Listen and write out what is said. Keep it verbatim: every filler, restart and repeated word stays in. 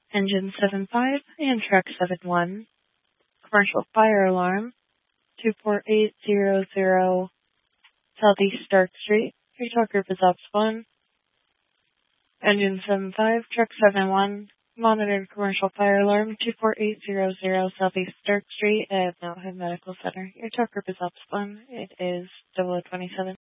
Engine seven five and truck seven one. Commercial fire alarm. two four eight zero zero Southeast Stark Street. Your tow group is Ops one. Engine seven five, truck seven one. Monitored commercial fire alarm two four eight zero zero Southeast Stark Street at Mount Hood Medical Center. Your tow group is Ops one. It is double oh twenty-seven.